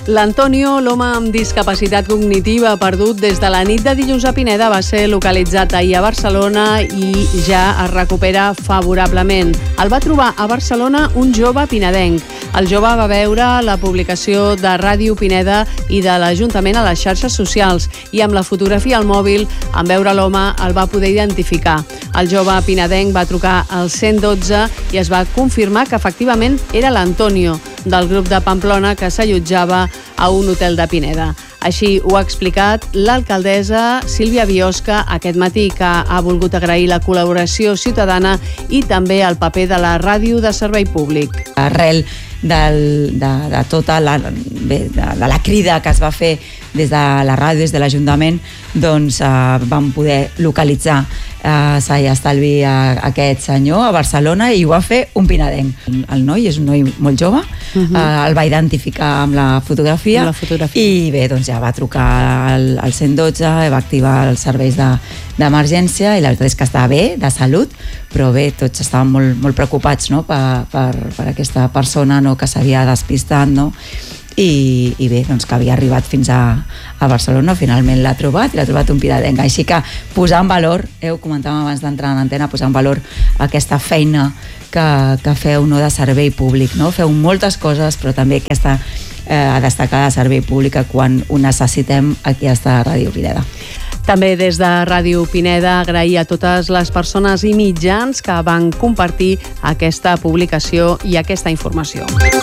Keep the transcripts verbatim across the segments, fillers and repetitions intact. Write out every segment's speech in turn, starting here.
L'Antonio, l'home amb discapacitat cognitiva perdut des de la nit de dilluns a Pineda, va ser localitzat ahir a Barcelona i ja es recupera favorablement. El va trobar a Barcelona un jove pinedenc. El jove va veure la publicació de Ràdio Pineda i de l'Ajuntament a les xarxes socials i amb la fotografia al mòbil, en veure l'home, el va poder identificar. El jove pinedenc va trucar al cent dotze i es va confirmar que efectivament era l'Antonio, del grup de Pamplona que s'allotjava a un hotel de Pineda. Així ho ha explicat l'alcaldessa Sílvia Biosca aquest matí, que ha volgut agrair la col·laboració ciutadana i també el paper de la ràdio de servei públic. Arrel del, de, de tota la, bé, de, de la crida que es va fer des de la ràdio, des de l'Ajuntament, doncs eh, vam poder localitzar eh, sa i estalvi a, a aquest senyor a Barcelona, i ho va fer un pinedenc. El noi és un noi molt jove, uh-huh. eh, el va identificar amb la fotografia, amb la fotografia. I bé, doncs ja va trucar al, al cent dotze, va activar els serveis de, d'emergència, i la veritat és que estava bé, de salut, però bé, tots estaven molt, molt preocupats, no?, per, per, per aquesta persona, no?, que s'havia despistat, no?, I, i bé, doncs que havia arribat fins a, a Barcelona. Finalment l'ha trobat, i l'ha trobat un pinedenc. Així que posar en valor, eh, ho comentàvem abans d'entrar en antena, posar en valor aquesta feina que, que feu, no, de servei públic, no? Feu moltes coses, però també aquesta eh, destacada servei públic quan ho necessitem aquí a Ràdio Pineda. També des de Ràdio Pineda agrair a totes les persones i mitjans que van compartir aquesta publicació i aquesta informació.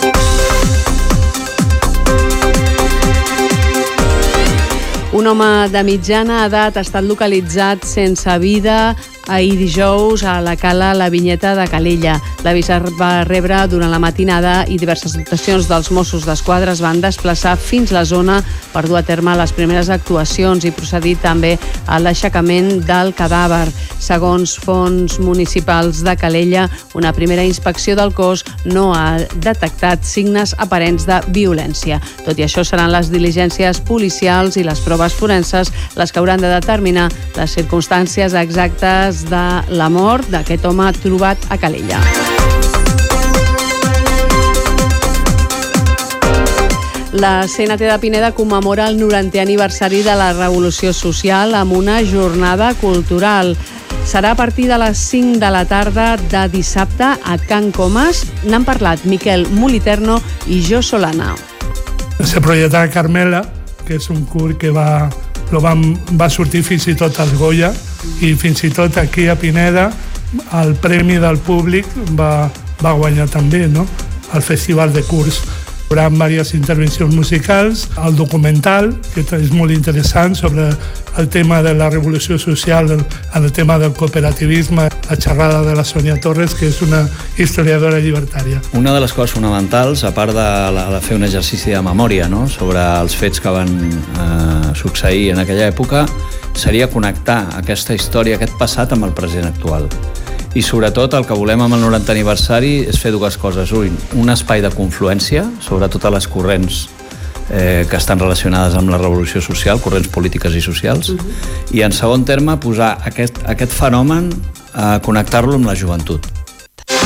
Un home de mitjana edat ha estat localitzat sense vida ahir dijous a la cala La Vinyeta de Calella. L'avís va rebre durant la matinada i diverses dotacions dels Mossos d'Esquadra es van desplaçar fins la zona per dur a terme les primeres actuacions i procedir també a l'aixecament del cadàver. Segons fonts municipals de Calella, una primera inspecció del cos no ha detectat signes aparents de violència. Tot i això, seran les diligències policials i les proves forenses les que hauran de determinar les circumstàncies exactes de la mort d'aquest home trobat a Calella. La C N T de Pineda commemora el norantè aniversari de la Revolució Social amb una jornada cultural. Serà a partir de les cinc de la tarda de dissabte a Can Comas. N'han parlat Miquel Moliterno i Jo Solana. Se projectarà Carmela, que és un curt que va, lo van, va sortir fins i tot als Goya, i fins i tot aquí a Pineda el premi del públic va, va guanyar també, no?, al Festival de Curts. Hi haurà diverses intervencions musicals, el documental, que és molt interessant, sobre el tema de la revolució social, el, el tema del cooperativisme, la xerrada de la Sònia Torres, que és una historiadora llibertària. Una de les coses fonamentals, a part de, la, de fer un exercici de memòria, no?, sobre els fets que van eh, succeir en aquella època, seria connectar aquesta història, aquest passat, amb el present actual. I sobretot el que volem amb el norantè aniversari és fer dues coses. Un, un espai de confluència sobre totes les corrents eh, que estan relacionades amb la revolució social, corrents polítiques i socials, uh-huh. i en segon terme posar aquest, aquest fenomen a connectar-lo amb la joventut.